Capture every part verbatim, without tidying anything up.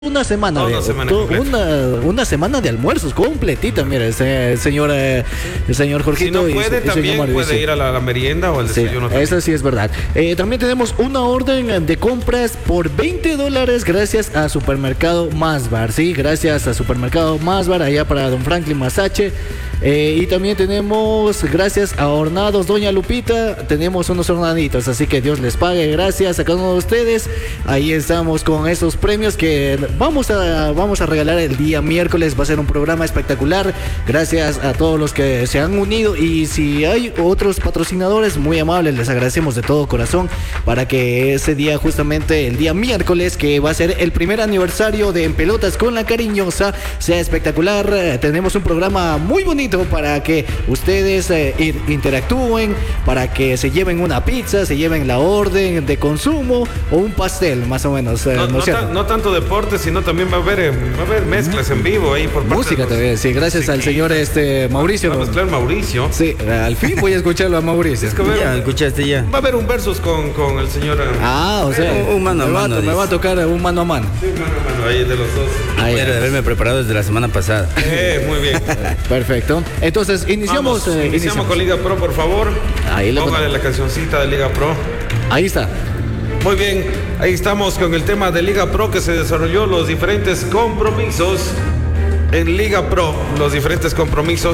Una semana, Toda de, semana to- completa. una, una semana de almuerzos completita, mira, ese, el señor, eh, el señor Si Jorgito no y su- puede, y su señor también Mauricio. puede ir a la, la merienda o al Sí, desayuno. también. eso sí es verdad. Eh, también tenemos una orden de compras por veinte dólares gracias a Supermercado Masbar, ¿sí? Gracias a Supermercado Masbar, allá para Don Franklin Masache. Eh, y también tenemos, gracias a Hornados Doña Lupita, tenemos unos hornaditos, así que Dios les pague, gracias a cada uno de ustedes. Ahí estamos con esos premios que vamos a, vamos a regalar el día miércoles. Va a ser un programa espectacular. Gracias a todos los que se han unido. Y si hay otros patrocinadores, muy amables, les agradecemos de todo corazón para que ese día, justamente el día miércoles, que va a ser el primer aniversario de En Pelotas con la Cariñosa, sea espectacular. Eh, Tenemos un programa muy bonito para que ustedes eh, ir- interactúen, para que se lleven una pizza, se lleven la orden de consumo o un pastel, más o menos. eh, No, ¿no no es cierto? tan- no tanto deporte, sino también va a haber, eh, va a haber mezclas en vivo ahí por parte Música de los- también, sí, gracias al musiquita. señor este Mauricio. Va a mezclar Mauricio. Sí, al fin voy a escucharlo a Mauricio. Es que va a Ya, haber, escuchaste ya. va a haber un versus con, con el señor. eh, Ah, o sea, Un- un mano a me, va, mano, me dice. va a tocar un mano a mano. sí, mano a mano, ahí de los dos. Ahí, Pero de haberme preparado desde la semana pasada. Eh, muy bien. perfecto. Entonces, iniciamos. Vamos, eh, iniciamos con Liga Pro, por favor. Ahí le Póngale ponemos. la cancioncita de Liga Pro. Ahí está. Muy bien, ahí estamos con el tema de Liga Pro, que se desarrolló los diferentes compromisos en Liga Pro, los diferentes compromisos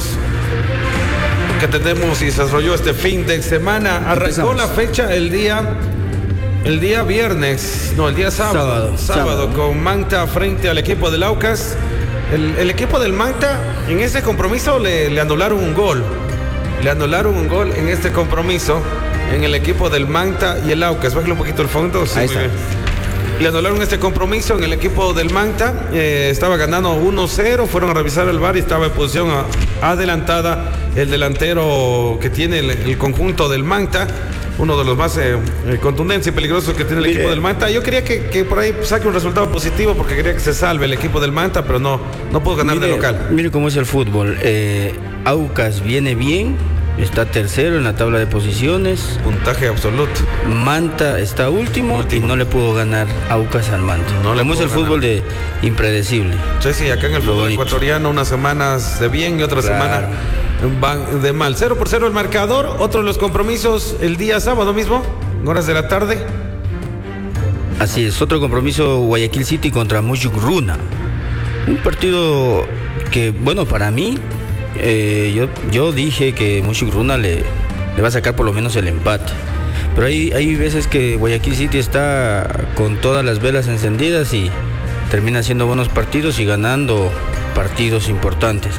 que tenemos y se desarrolló este fin de semana. Arrancó Empezamos. la fecha el día el día viernes, no, el día sábado, Sábado. sábado, Sábado. con Manta frente al equipo del Aucas. El, el equipo del Manta en ese compromiso le, le anularon un gol. Le anularon un gol en este compromiso en el equipo del Manta y el Aucas. Bájale un poquito el fondo. Sí, Ahí muy está. bien. Le anularon este compromiso en el equipo del Manta. Eh, estaba ganando uno cero. Fueron a revisar el V A R y estaba en posición a- adelantada el delantero que tiene el, el conjunto del Manta. Uno de los más eh, eh, contundentes y peligrosos que tiene el Mire. equipo del Manta. Yo quería que, que por ahí saque un resultado positivo porque quería que se salve el equipo del Manta, pero no, no pudo ganar de Mire- local. Mire cómo es el fútbol. Eh, Aucas viene bien, está tercero en la tabla de posiciones. Puntaje absoluto. Manta está último, Último. y no le pudo ganar Aucas al Manta. No le Como es pudo el fútbol de impredecible. Sí, sí, acá en el Lo fútbol bonito. ecuatoriano unas semanas de bien y otra Claro. semana van de mal. Cero por cero el marcador. Otro de los compromisos el día sábado mismo, en horas de la tarde. Así es, otro compromiso, Guayaquil City contra Mushuk-Runa. Un partido que, bueno, para mí, eh, yo, yo dije que Mushuk-Runa le, le va a sacar por lo menos el empate. Pero hay, hay veces que Guayaquil City está con todas las velas encendidas y termina haciendo buenos partidos y ganando partidos importantes.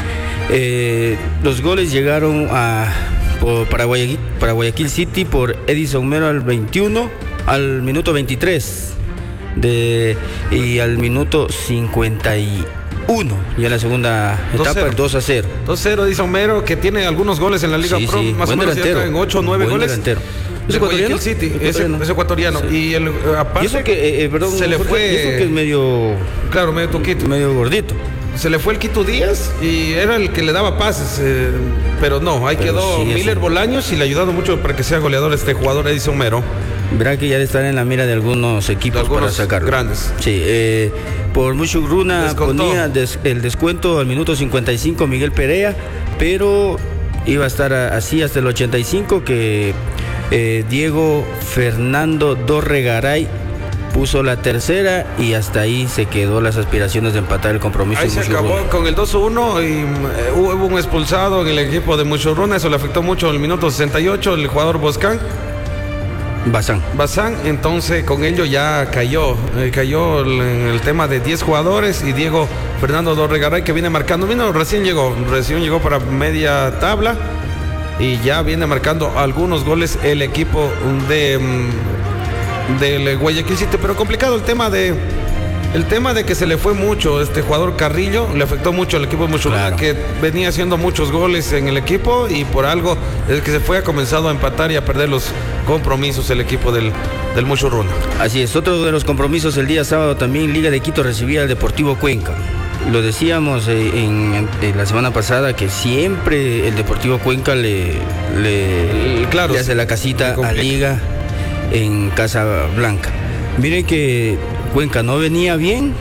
Eh, los goles llegaron a, por- para, Guayaquil, para Guayaquil City por Edison Mero al veintiuno, al minuto veintitrés de, y al minuto cincuenta y uno, ya en la segunda dos etapa, cero. el dos a cero. dos cero dice Homero, que tiene algunos goles en la Liga Sí, Pro, sí, más o buen menos ya delantero. está en ocho o nueve Buen goles. delantero. ¿Es ¿Es Guayaquil ecuatoriano? City? Es, Ecuatoriano. es ecuatoriano. Sí. Y el, eh, aparte, Y eso que, eh, eh, perdón, se le Jorge, fue- y eso que es medio, claro, medio toquito. medio gordito. Se le fue el Quito Díaz y era el que le daba pases, eh, pero no, ahí Pero quedó sí, Miller eso. Bolaños y le ha ayudado mucho para que sea goleador este jugador Edison Mero. Verá que ya de estar en la mira de algunos equipos De algunos para sacarlo. grandes. Sí, eh, por Mushuk-Runa Descontó. ponía des- el descuento al minuto cincuenta y cinco Miguel Perea, pero iba a estar a- así hasta el ochenta y cinco que eh, Diego Fernando Dorregaray puso la tercera y hasta ahí se quedó las aspiraciones de empatar el compromiso. Ahí en se Mushuk-Runa. acabó con el dos uno y mm, eh, hubo un expulsado en el equipo de Muchurruna, eso le afectó mucho el minuto sesenta y ocho, el jugador Boscán, Bazán. Bazán, entonces con ello ya cayó, eh, cayó el- en el tema de diez jugadores y Diego Fernando Dorregaray que viene marcando, vino, recién llegó, recién llegó para media tabla y ya viene marcando algunos goles el equipo de mm, del Guayaquil City, pero complicado el tema de el tema de que se le fue mucho este jugador Carrillo, le afectó mucho al equipo de Muchurruna, Claro. que venía haciendo muchos goles en el equipo y por algo el que se fue ha comenzado a empatar y a perder los compromisos el equipo del, del Muchurruna. Así es, otro de los compromisos el día sábado también, Liga de Quito recibía al Deportivo Cuenca. Lo decíamos eh, en, en la semana pasada que siempre el Deportivo Cuenca le, le, El- claro, le hace la casita se a complica. Liga en Casa Blanca. Miren que Cuenca no venía bien,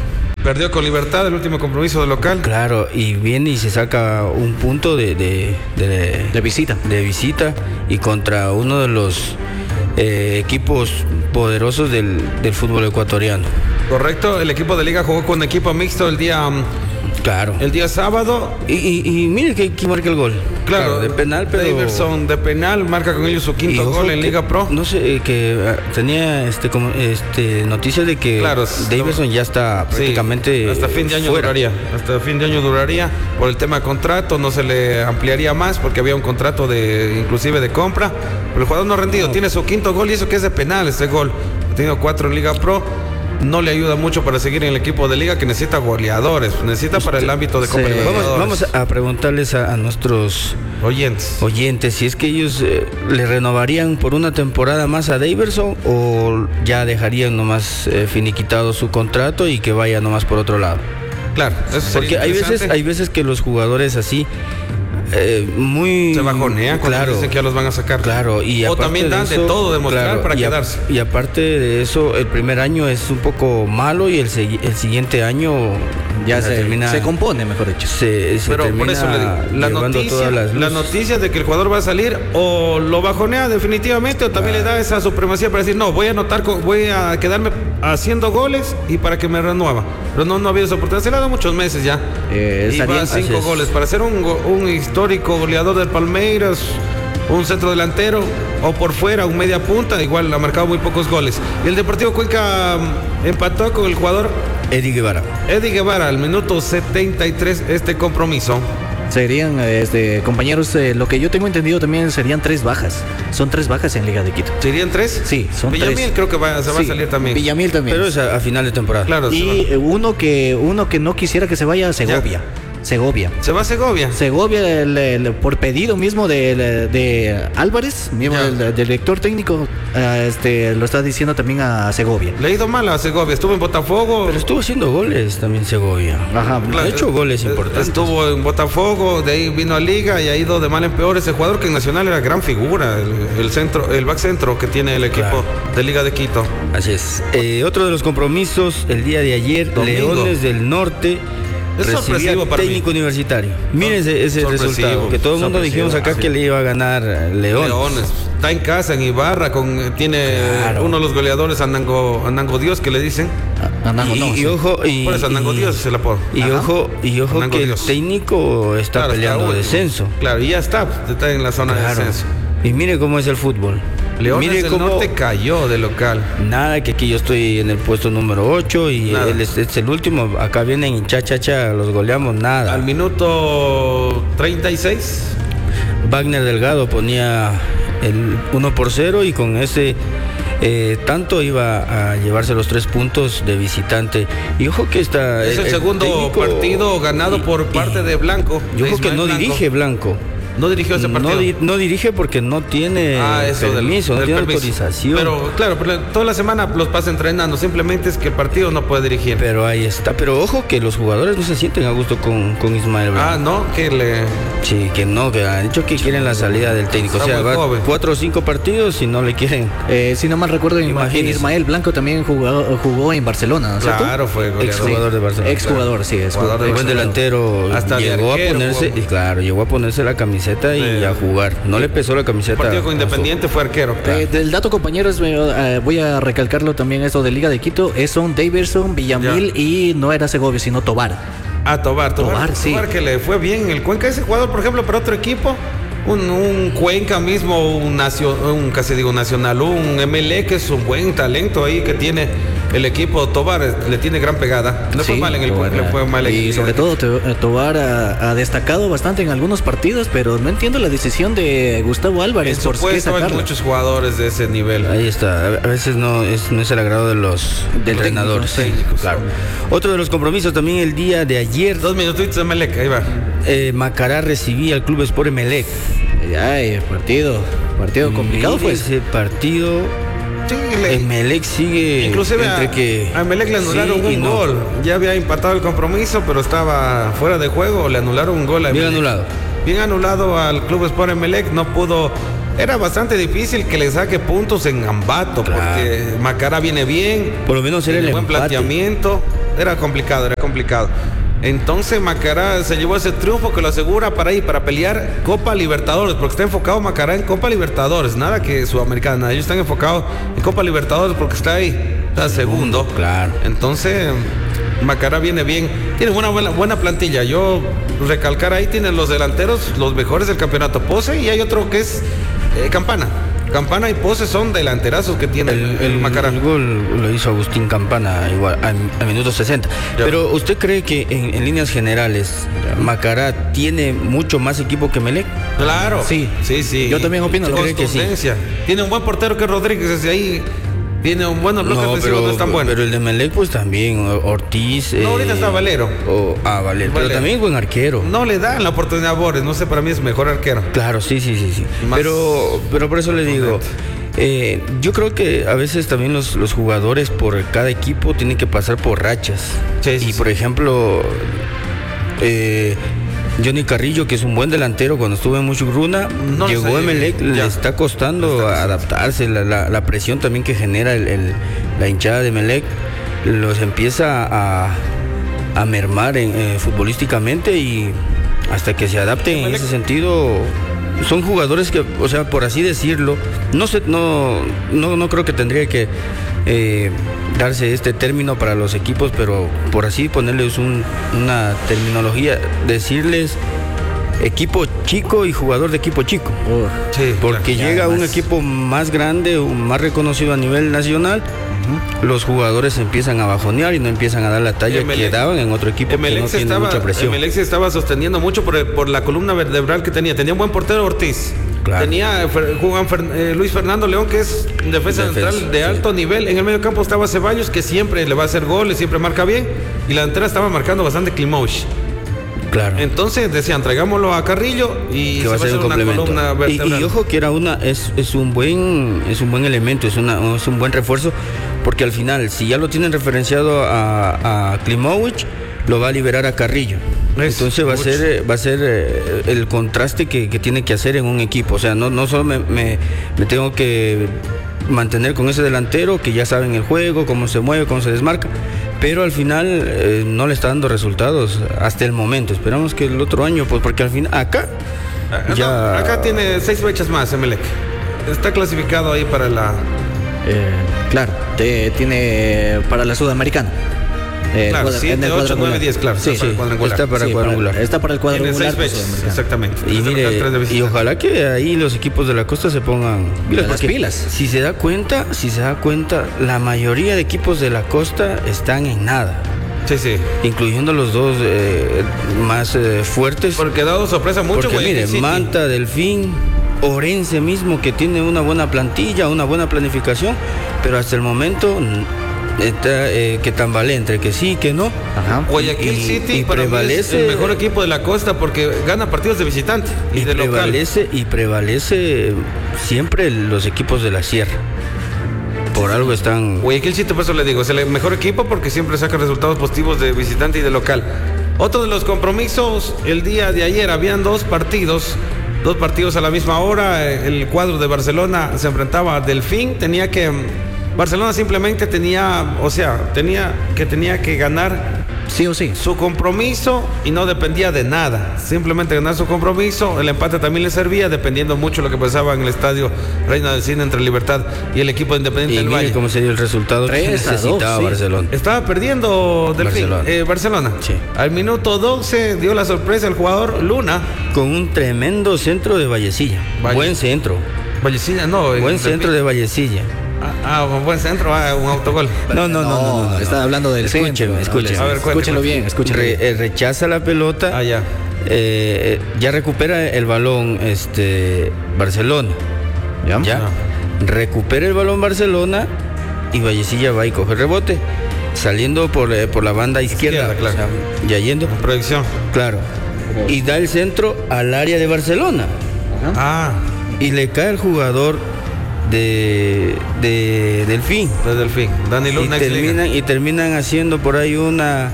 Perdió con Libertad el último compromiso de local. Claro, y viene y se saca un punto de, de, de, De visita. de visita y contra uno de los eh, equipos poderosos del, del fútbol ecuatoriano. Correcto, el equipo de Liga jugó con equipo mixto el día, Claro. el día sábado. Y, y, y mire que, que marca el gol. Claro, de penal, pero... Daverson de penal marca con ellos su y quinto ojo gol en que- Liga Pro. No sé, eh, que ah, tenía este como este noticias de que Claro, Daverson ya está Sí, prácticamente hasta fin de año fuera. duraría. Hasta fin de año duraría por el tema de contrato, no se le ampliaría más porque había un contrato de inclusive de compra. Pero el jugador no ha rendido, tiene su quinto gol y eso que es de penal este gol. Ha tenido cuatro en Liga Pro. No le ayuda mucho para seguir en el equipo de liga que necesita goleadores, necesita para el ámbito de Sí. Copa Vamos, Libertadores. vamos a preguntarles a, a nuestros Oyentes. oyentes si es que ellos eh, le renovarían por una temporada más a Daverson o ya dejarían nomás eh, finiquitado su contrato y que vaya nomás por otro lado. Claro, eso sería Porque hay veces, interesante. hay veces que los jugadores así eh, muy Se bajonean cuando claro, dicen que ya los van a sacar. Claro, y o aparte también dan de, eso, todo, demostrar claro, para y a- quedarse. y aparte de eso, el primer año es un poco malo y el, segui- el siguiente año Ya o sea, se, termina, se compone, mejor dicho. se, se Pero por termina eso le digo, la llevando noticia, todas las la luces. noticia de que el jugador va a salir o lo bajonea definitivamente o también le da esa supremacía para decir, no, voy a anotar, con- voy a quedarme haciendo goles y para que me renueva. Pero no, no ha habido esa oportunidad, se le ha dado muchos meses ya. Eh, y estaría- va a así cinco es. goles. Para ser un, go- un histórico goleador del Palmeiras, un centro delantero o por fuera, un media punta, igual ha marcado muy pocos goles. Y el Deportivo Cuenca mm, empató con el jugador Eddie Guevara. Eddie Guevara al minuto setenta y tres este compromiso. Serían, este, compañeros, eh, lo que yo tengo entendido también serían tres bajas. Son tres bajas en Liga de Quito. ¿Serían tres? Sí, son Villamil tres. creo que va, se va Sí, a salir también. Villamil también. Pero es a, a final de temporada. Claro, se y va. eh, uno que uno que no quisiera que se vaya a Segovia. Segovia. Se va a Segovia. Segovia, el- el- por pedido mismo de, de Álvarez, mismo Ya. del, del director técnico, eh, este, lo está diciendo también a Segovia. Le ha ido mal a Segovia. Estuvo en Botafogo. Pero estuvo haciendo goles también Segovia. Ajá. Ha hecho goles Eh, importantes. Estuvo en Botafogo, de ahí vino a Liga y ha ido de mal en peor. Ese jugador que en Nacional era gran figura, el, el centro, el back centro que tiene el equipo Claro. de Liga de Quito. Así es. Eh, otro de los compromisos, el día de ayer, Domingo. Leones del Norte Es recibía sorpresivo para técnico mí. universitario. Miren ese, ese Sorpresivo, resultado, que todo el mundo sorpresivo, dijimos acá sí. que le iba a ganar Leones. Leones. Está en casa, en Ibarra, con, tiene Claro. uno de los goleadores, Anango, Anango Dios, que le dicen. Ah, Anango, Y, no, y sí. ojo, y, Por eso Anango y- Dios es el apodo. y Ajá. ojo, y ojo Anango que Dios. el técnico está Claro, peleando último. descenso. Claro, y ya está, está en la zona Claro. de descenso. Y mire cómo es el fútbol. Leones mire del cómo Norte cayó de local. nada, que aquí yo estoy en el puesto número ocho y Nada. él es, es el último. Acá vienen y cha cha cha, los goleamos, nada. Al minuto treinta y seis. Wagner Delgado ponía el uno por cero y con ese eh, tanto iba a llevarse los tres puntos de visitante. Y ojo que está. Es el, el segundo técnico- partido ganado y- por y- parte de Blanco. Y de ojo que Ismael no Blanco. dirige Blanco. No dirigió ese partido. No, di- no dirige porque no tiene Ah, eso del- permiso, no del tiene permiso. autorización. Pero claro, pero toda la semana los pasa entrenando. Simplemente es que el partido no puede dirigir. Pero ahí está. Pero ojo que los jugadores no se sienten a gusto con, con Ismael Blanco. Ah, no, que le. Sí, que no, que han dicho que quieren la salida del técnico. Está o sea, muy va joven. cuatro o cinco partidos y no le quieren. Eh, si no mal recuerdo, Isma- Imagínese. Ismael Blanco también jugó, jugó en Barcelona, ¿no es cierto? Claro, fue goleador. Exjugador de Barcelona. Exjugador, sí, es Jugador de Buen Barcelona. delantero. Hasta de llegó a arquero, ponerse, jugó. y claro, llegó a ponerse la camiseta y Sí. a jugar. No le pesó la El camiseta. partido con a su- Independiente fue arquero. Eh, del dato, compañeros, eh, eh, voy a recalcarlo también, eso de Liga de Quito, es son Daverson, Villamil Ya. y no era Segovia, sino Tobar. Ah, Tobar, Tobar, Tobar, sí. Tobar que le fue bien en el Cuenca. Ese jugador, por ejemplo, para otro equipo, un, un Cuenca mismo, un, nacio, un casi digo nacional, un M L E, que es un buen talento ahí que tiene el equipo. Tobar eh, le tiene gran pegada. No fue Sí, mal en el Tobar, Cuenca, le fue mal en y el sobre todo To- eh, Tobar ha, ha destacado bastante en algunos partidos, pero no entiendo la decisión de Gustavo En Álvarez su por qué puesto hay sacarlo. muchos jugadores de ese nivel. Ahí está. A veces no es, no es el agrado de los Del entrenadores. técnico, técnicos. Claro. Otro de los compromisos también el día de ayer. Dos minutitos de Melec, ahí va. eh, Macará recibía al Club Sport Emelec. Ay, partido, partido complicado Mire fue. ese partido. Sí, le- Emelec sigue Inclusive entre a, que a Melec le anularon sí y un no. gol. Ya había empatado el compromiso, pero estaba fuera de juego. Le anularon un gol a Bien Emelec. anulado. Bien anulado al Club Sport Emelec. No pudo era bastante difícil que le saque puntos en Ambato, Claro. porque Macará viene bien, Por lo menos era tiene el buen empate. planteamiento, era complicado, era complicado. Entonces Macará se llevó ese triunfo que lo asegura para ir, para pelear Copa Libertadores, porque está enfocado Macará en Copa Libertadores, nada que Sudamericana, ellos están enfocados en Copa Libertadores porque está ahí, está segundo. Claro. Entonces Macará viene bien, tiene una buena, buena plantilla. Yo recalcar ahí, tienen los delanteros, los mejores del campeonato, Pose, y hay otro que es eh, Campana. Campana y Pose son delanterazos que tiene El, el, el Macará. el gol lo hizo Agustín Campana igual a, a minuto sesenta. Ya. Pero ¿usted cree que en, en líneas generales Macará tiene mucho más equipo que Melec? Claro, Sí. sí, sí. Yo también opino lo creo que sí. Contundencia. Tiene un buen portero que es Rodríguez, desde ahí tiene un buen bloque No, ofensivo, pero, no es tan bueno. pero el de Melec pues también, Ortiz. No, ahorita está Valero. o- ah, Valero. Pero Valero. también es buen arquero. No le dan la oportunidad a Borges, no sé, para mí es mejor arquero. Claro, sí, sí, sí, sí. Más Pero, pero por eso le digo, eh, yo creo que a veces también los, los jugadores por cada equipo tienen que pasar por rachas. Sí, sí, y sí. por ejemplo, eh, Johnny Carrillo, que es un buen delantero, cuando estuvo en Muchugruna, No le llegó a salió Emelec, bien, le ya. está costando Le está costando. adaptarse, la, la- la presión también que genera el- el- la hinchada de Emelec, los empieza a, a mermar en- eh, futbolísticamente y hasta que se adapten en Emelec- ese sentido. Son jugadores que, o sea, por así decirlo, no sé, no, no, no creo que tendría que eh, darse este término para los equipos, pero por así ponerles un- una terminología, decirles equipo chico y jugador de equipo chico. Uf. Sí, Porque ya, llega un más. equipo más grande, o más reconocido a nivel nacional, los jugadores empiezan a bajonear y no empiezan a dar la talla Emelec- que daban en otro equipo que Emelec no se tiene estaba, mucha presión. Emelec se estaba sosteniendo mucho por, el- por la columna vertebral que tenía. Tenía un buen portero Ortiz. Claro. Tenía eh, Fer- Juan Fer- eh, Luis Fernando León, que es defensa, Defensa, central de sí. alto nivel. En el medio campo estaba Ceballos, que siempre le va a hacer goles, siempre marca bien. Y la delantera estaba marcando bastante Klimowicz. Claro. Entonces decían, traigámoslo a Carrillo y Que va a ser un una complemento. columna Y, vertebral. y ojo que era una, es, es un buen, es un buen elemento, es una, es un buen refuerzo, porque al final, si ya lo tienen referenciado a, a Klimowicz, lo va a liberar a Carrillo. Es Entonces va a mucho. ser, eh, va a ser eh, el contraste que, que tiene que hacer en un equipo. O sea, no, no solo me, me, me tengo que mantener con ese delantero que ya saben el juego, cómo se mueve, cómo se desmarca, pero al final eh, no le está dando resultados hasta el momento. Esperamos que el otro año, pues porque al final acá Ah, no, ya acá tiene seis fechas más Emelec. Está clasificado ahí para la... Eh, claro, te- tiene para la Sudamericana. Eh, Claro, cuadra- siete, en el ocho, cuadrangular. nueve, diez, claro, Sí, está para el sí. cuadrangular. está para Sí, cuadrangular. está para el Tiene cuadrangular. seis pues, fechas, sudamericano. exactamente. Y Tres de local, tres de mire, y visita. ojalá que ahí los equipos de la costa se pongan Las porque pilas. Si se da cuenta, si se da cuenta, la mayoría de equipos de la costa están en nada, Sí, sí. incluyendo los dos eh, más eh, fuertes. Porque ha dado sorpresa mucho, Porque Guayaquil mire, City. Manta, Delfín, Orense mismo, que tiene una buena plantilla, una buena planificación, pero hasta el momento mm, está, eh, que tambalea entre que sí, que no. Ajá. Guayaquil Y- City y para mí es prevalece- el mejor equipo de la costa porque gana partidos de visitante y, Y de local. prevalece, y prevalece siempre los equipos de la sierra. Por algo están. Guayaquil City, por eso le digo, es el mejor equipo porque siempre saca resultados positivos de visitante y de local. Otro de los compromisos, el día de ayer habían dos partidos, dos partidos a la misma hora. El cuadro de Barcelona se enfrentaba a Delfín, tenía que Barcelona simplemente tenía, o sea, tenía que tenía que ganar Sí o sí. su compromiso y no dependía de nada. Simplemente ganar su compromiso. El empate también le servía, dependiendo mucho de lo que pasaba en el estadio Reina del Cine entre Libertad y el equipo de Independiente Y del mire Valle. cómo se dio el resultado que Tres a dos, necesitaba sí. Barcelona. Estaba perdiendo Delfín, Barcelona. eh, Barcelona. Sí. Al minuto doce dio la sorpresa el jugador Luna. Con un tremendo centro de Vallecilla. Valle- Buen centro. Vallecilla, no. en Buen Delfín. centro de Vallecilla. Ah, ah, un buen centro, ah, un autogol. No, no, no, no, no, no, Está no. hablando del Escúcheme, centro. escúcheme. A ver, A ver, cuente, escúchenlo cuente. bien, escúchenlo Re- bien. eh, rechaza la pelota. Ah, ya. eh, ya recupera el balón este Barcelona. ¿Ya? Ya. Recupera el balón Barcelona y Vallecilla va y coge el rebote. Saliendo por, eh, por la banda izquierda. Izquierda, claro. O sea, ya yendo. Proyección. Claro. Y da el centro al área de Barcelona. Ah, Y le cae el jugador de, de Delfín. de Delfín. Dani Y Luna. ex Liga. terminan, y terminan haciendo por ahí una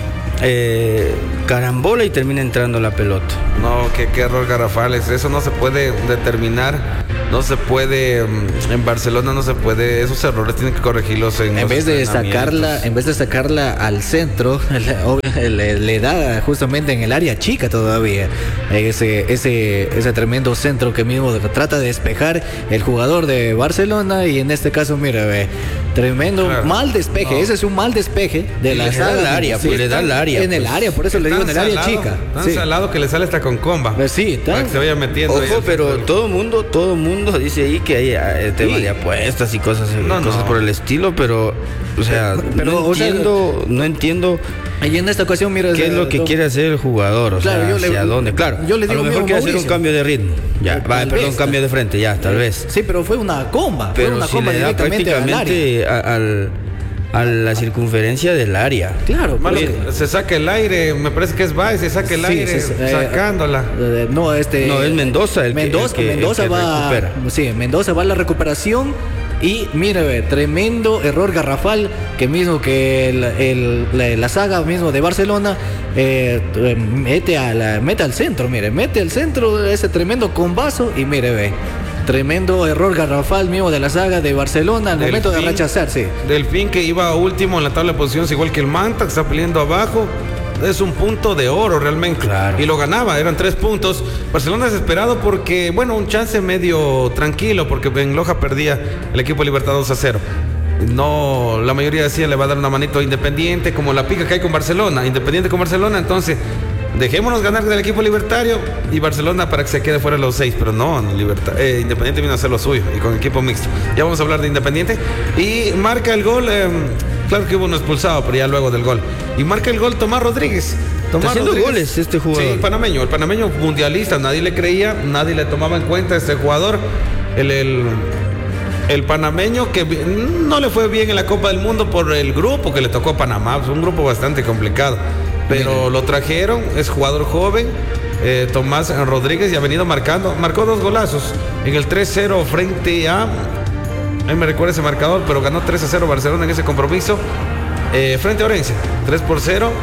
eh, carambola y termina entrando la pelota. No, qué, qué error garrafales. Eso no se puede determinar no se puede, en Barcelona no se puede, esos errores tienen que corregirlos en, en los vez de entrenamientos. sacarla, en vez de sacarla al centro, le, le, le da justamente en el área chica todavía ese, ese, ese tremendo centro que mismo trata de despejar el jugador de Barcelona, y en este caso, mira, ve, tremendo Claro. mal despeje, No. ese es un mal despeje de Y la le da saga. el área, Sí, pues, le da el área, en el pues. área, por eso le digo en el Tan área salado, chica. Tan Sí. salado que le sale hasta con comba. Pues sí, tan- Para que se vaya metiendo. ahí Ojo, al pero centro. todo mundo, todo mundo dice ahí que hay eh, tema Sí. de apuestas y cosas, eh, No, cosas no. por el estilo, pero, o sea, Pero, no o sea, entiendo, no entiendo Y en esta ocasión, mira, qué es lo que Tom- quiere hacer el jugador, o Claro, sea, yo le- hacia dónde. Claro, yo le a digo lo mejor mismo, quiere hacer un Mauricio. cambio de ritmo, ya, Tal va, perdón, vez. cambio de frente, ya, tal vez. Sí, pero fue una comba, fue Pero una si comba le da directamente al área. prácticamente a, al- a la circunferencia del área. Claro, Malo porque- que se saca el aire, me parece que es Baez, se saca el Sí, aire sí, sí, eh, sacándola. Eh, no, este. No, es Mendoza el que- Mendoza, el que- el Mendoza que va. recupera. Sí, Mendoza va a la recuperación. Y mire, ve, tremendo error garrafal que mismo que el- el- la, la saga mismo de Barcelona eh, eh, mete, a la, mete al centro, mire, mete al centro ese tremendo combazo y mire, ve, tremendo error garrafal mismo de la saga de Barcelona al momento de Delfín- rechazar, sí. Delfín, que iba último en la tabla de posiciones, igual que el Manta, que está peleando abajo. Es un punto de oro realmente. Claro. Y lo ganaba, eran tres puntos. Barcelona desesperado porque, bueno, un chance medio tranquilo, porque en Loja perdía el equipo Libertad dos a cero. No, la mayoría decía le va a dar una manito a Independiente, como la pica que hay con Barcelona. Independiente con Barcelona, entonces dejémonos ganar del equipo libertario y Barcelona para que se quede fuera de los seis, pero no, Libertad, eh, Independiente vino a hacer lo suyo y con equipo mixto. Ya vamos a hablar de Independiente. Y marca el gol, eh, claro que hubo uno expulsado, pero ya luego del gol. Y marca el gol Tomás Rodríguez. Tomás Está haciendo goles este jugador. Sí, panameño, el panameño mundialista, nadie le creía, nadie le tomaba en cuenta a este jugador. El, el, el panameño que vi- no le fue bien en la Copa del Mundo por el grupo que le tocó a Panamá, es un grupo bastante complicado. Pero lo trajeron, es jugador joven, eh, Tomás Rodríguez, y ha venido marcando, marcó dos golazos en el tres cero frente a, ahí me recuerda ese marcador, pero ganó tres a cero Barcelona en ese compromiso, eh, frente a Orense, tres por cero,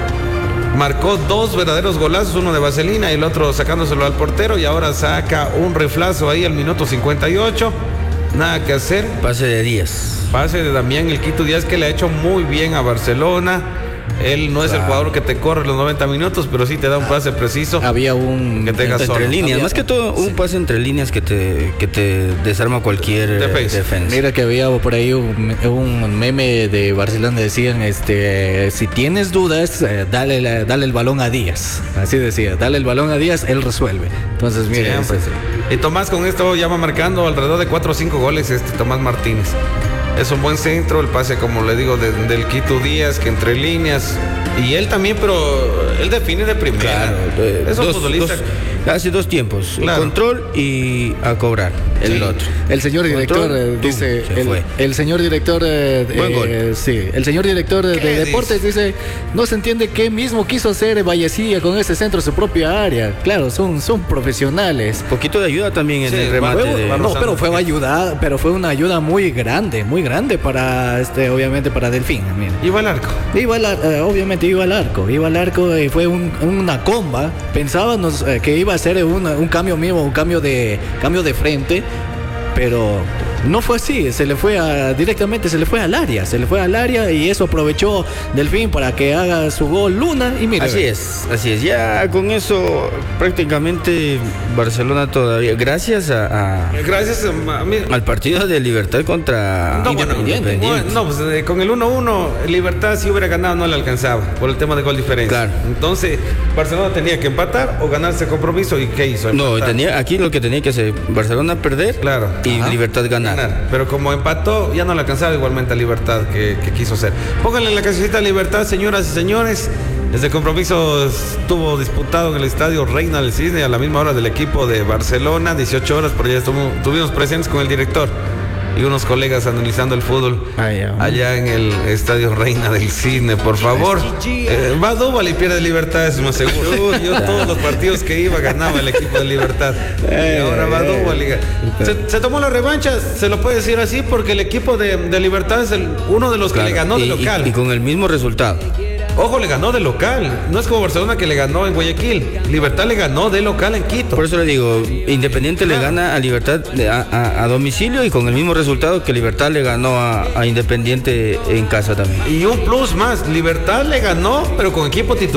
marcó dos verdaderos golazos, uno de vaselina y el otro sacándoselo al portero, y ahora saca un riflazo ahí al minuto cincuenta y ocho, nada que hacer. Pase de diez. Pase de Damián El Quito Díaz, que le ha hecho muy bien a Barcelona. Él no es el Claro. jugador que te corre los noventa minutos, pero sí te da un pase preciso. Había un. Que tenga Entre solo. líneas, Había- más que todo un pase entre líneas que te, que te desarma cualquier eh, Defensa. defensa. Mira que había por ahí un, un meme de Barcelona, decían, este, si tienes dudas, eh, dale, la- dale el balón a Díaz. Así decía, dale el balón a Díaz, él resuelve. Entonces, mira, Siempre. ese- Y Tomás con esto ya va marcando alrededor de cuatro o cinco goles este Tomás Martínez. Es un buen centro, el pase, como le digo, de- del Quito Díaz, que entre líneas. Y él también, pero él define de primera. Claro, eh, es un dos- futbolista. dos- hace dos tiempos, Claro. control y a cobrar el Sí. otro. el señor director Control, eh, tum, dice, se el, fue. el señor director eh, Buen gol. eh, sí, el señor director de, ¿Qué de deportes dice, no se entiende qué mismo quiso hacer Vallecilla con ese centro su propia área. Claro, son, son profesionales. Poquito de ayuda también en Sí, el remate. vamos- de- vamos No, a- pero fue ayuda, pero fue una ayuda muy grande, muy grande para este, obviamente para Delfín. Mira. Iba al arco. Iba al ar- eh, obviamente iba al arco, iba al arco y fue un- una comba. Pensábamos eh, que iba a ser un, un cambio mismo, un cambio de cambio de frente, pero no fue así. Se le fue a, directamente, se le fue al área, se le fue al área y eso aprovechó Delfín para que haga su gol Luna y mira. Así es, así es. Ya con eso prácticamente Barcelona todavía, gracias a, a- Gracias a mí. al partido de Libertad contra No, bueno, Independiente. bueno, no, pues eh, con el uno uno, Libertad si hubiera ganado no le alcanzaba por el tema de gol diferencia. Claro. Entonces, Barcelona tenía que empatar o ganarse compromiso. ¿Y qué hizo? No, Empatar. tenía, aquí lo que tenía que hacer, Barcelona perder Claro. y Ajá. Libertad ganar. Ganar. Pero como empató, ya no le alcanzaba igualmente a Libertad que, que quiso hacer. Pónganle la casita a Libertad, señoras y señores. Este compromiso estuvo disputado en el estadio Reina del Cisne a la misma hora del equipo de Barcelona, dieciocho horas, pero ya estuvo- estuvimos presentes con el director y unos colegas analizando el fútbol Ah, ya. allá en el estadio Reina del Cisne, por favor. Eh, va Dúbal y pierde Libertad, es más seguro. Yo, yo todos los partidos que iba ganaba el equipo de Libertad. Y ahora va Dúbal. y- Se, se tomó la revancha, se lo puede decir así, porque el equipo de, de Libertad es el, uno de los que Claro, le ganó de y, y- local. y con el mismo resultado. Ojo, le ganó de local. No es como Barcelona que le ganó en Guayaquil. Libertad le ganó de local en Quito. Por eso le digo, Independiente le gana a Libertad de- a, a- a domicilio y con el mismo resultado que Libertad le ganó a, a Independiente en casa también. Y un plus más, Libertad le ganó, pero con equipo titular.